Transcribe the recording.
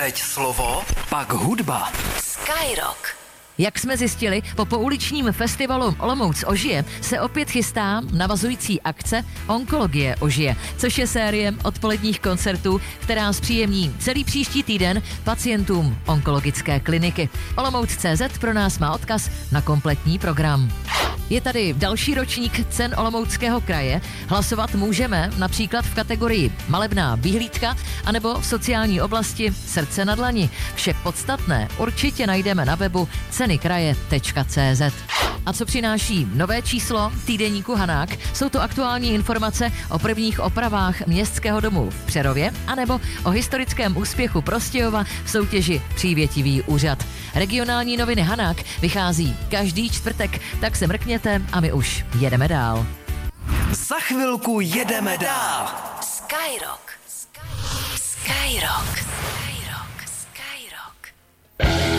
Teď slovo, pak hudba. Skyrock. Jak jsme zjistili, po pouličním festivalu Olomouc ožije se opět chystá navazující akce Onkologie ožije, což je série odpoledních koncertů, která zpříjemní celý příští týden pacientům onkologické kliniky. Olomouc.cz pro nás má odkaz na kompletní program. Je tady další ročník cen Olomouckého kraje. Hlasovat můžeme například v kategorii malebná výhlídka anebo v sociální oblasti srdce na dlani. Vše podstatné určitě najdeme na webu cenikraje.cz. A co přináší nové číslo týdeníku Hanák? Jsou to aktuální informace o prvních opravách Městského domu v Přerově anebo o historickém úspěchu Prostějova v soutěži Přívětivý úřad. Regionální noviny Hanák vychází každý čtvrtek, tak se mrkněte a my už jedeme dál. Za chvilku jedeme dál. Skyrock. Skyrock.